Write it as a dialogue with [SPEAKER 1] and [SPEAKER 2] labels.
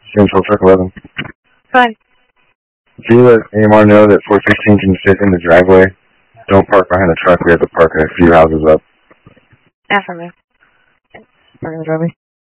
[SPEAKER 1] Central Truck 11.
[SPEAKER 2] Fine.
[SPEAKER 1] Can you let AMR know that 416 can sit in the driveway? Don't park behind the truck. We have to park a few houses up.
[SPEAKER 2] Affirmative. Park in the driveway.